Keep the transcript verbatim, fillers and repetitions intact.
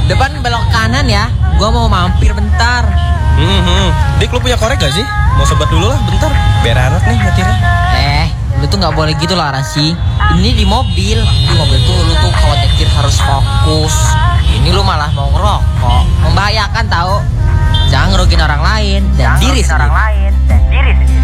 depan belok kanan ya. Gua mau mampir bentar. Hmm, hmm. Dik, lu punya korek gak sih? Mau sobat dulu lah bentar. Biar enak nih nyetirnya. Eh, lu tuh nggak boleh gitu lah Rasi. Ini di mobil. Di mobil tuh lu tuh kalau nyetir harus fokus. Ini lu malah mau ngerokok. Membahayakan tahu. Jangan ngerugiin orang lain dan diri sendiri.